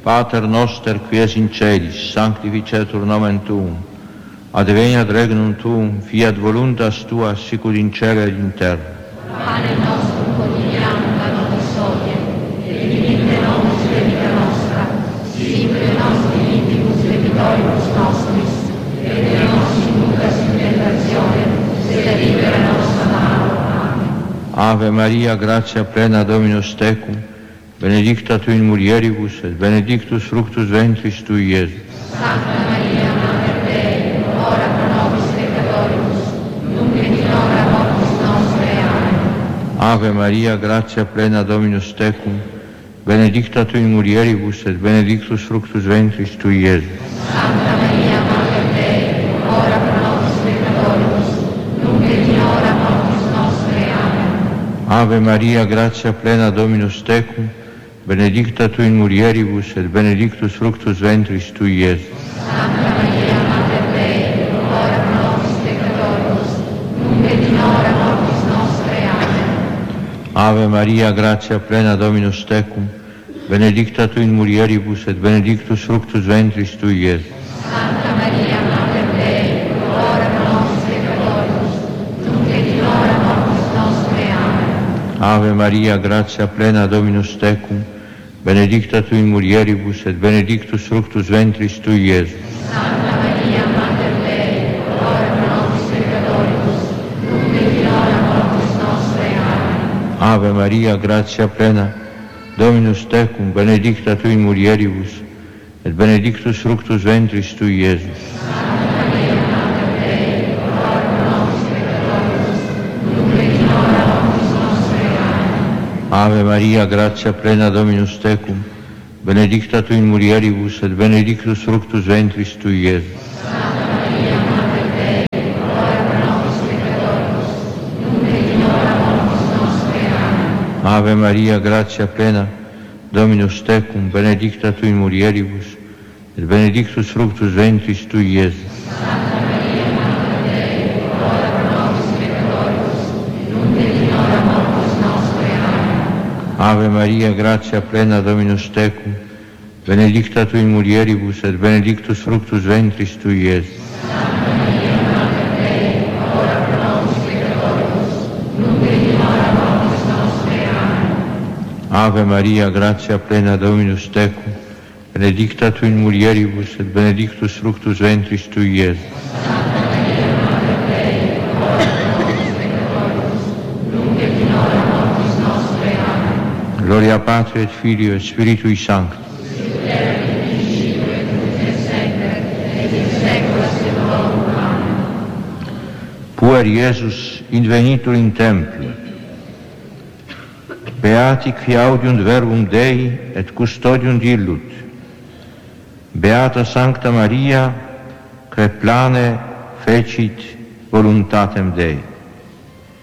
Pater noster qui es in celis, sanctificetur nomen tuum, adveniat regnum tuum, fiat voluntas tua, sicur in cielo ed in terra. Pane nostrum quotidianum da nobis hodie, et dimitte nobis debita nostra, sicut nos dimittibus debitoribus nostris, et ne nos inducas in tentationem, sed libera nos a malo. Amen. Ave Maria, gratia plena, Dominus tecum, benedicta tu in mulieribus, et benedictus fructus ventris tui, Iesus. Santa Maria, Mater Dei, ora pro nobis peccatoribus, nunc et in hora mortis nostre. Amen. Ave Maria, gratia plena, Dominus tecum, benedicta tu in mulieribus, et benedictus fructus ventris tui, Iesus. Santa Maria, Mater Dei, ora pro nobis peccatoribus, nunc et in hora mortis nostre. Amen. Ave Maria, gratia plena, Dominus tecum, benedicta tu in mulieribus, et benedictus fructus ventris tui, Iesus. Santa Maria, Mater Dei, ora pro nobis peccatoribus, nunc et in hora mortis nostre. Amen. Ave Maria, gratia plena, Dominus tecum, benedicta tu in mulieribus, et benedictus fructus ventris tui, Iesus. Santa Maria, Mater Dei, ora pro nobis peccatoribus, nunc et in hora mortis nostre. Amen. Ave Maria, gratia plena, Dominus tecum, benedicta tu in mulieribus, et benedictus fructus ventris tui, Iesus. Santa Maria, Mater Dei, ora pro nobis peccatoribus, nunc et in hora mortis nostre. Amen. Ave Maria, gratia plena, Dominus tecum, benedicta tu in mulieribus, et benedictus fructus ventris tui, Iesus. Santa Maria, Mater Dei, ora pro nobis peccatoribus, nunc et in hora mortis nostre. Amen. Ave Maria, gratia plena, Dominus tecum, benedicta tu in mulieribus, et benedictus fructus ventris tui, Iesus. Santa Maria, Mater Dei, ora pro nobis peccatoribus, nunc et in hora mortis nostre. Amen. Ave Maria, gratia plena, Dominus tecum, benedicta tu in mulieribus, et benedictus fructus ventris tui, Iesus. Santa Maria, Mater Dei, ora pro nobis peccatoribus, nunc et in hora mortis nostre. Amen. Ave Maria, gratia plena, Dominus tecum, benedicta tu in mulieribus, et benedictus fructus ventris tui, Iesus. Santa Maria, Mater Dei, ora pro nobis peccatoribus, nunc et in hora mortis nostre. Amen. Ave Maria, gratia plena, Dominus tecum, benedicta tu in mulieribus, et benedictus fructus ventris tui, Iesus. Santa Maria, Mater Dei, ora pro nobis peccatoribus, nunc et in hora mortis nostre. Amen. Gloria Patri et Filio et Spiritui Sancto. Sicut erat in principio et nunc et semper, et in saecula saeculorum. Amen. Puer Iesus invenitur in templo. Beati qui audiunt verbum Dei et custodiunt illut. Beata Sancta Maria, que plane fecit voluntatem Dei.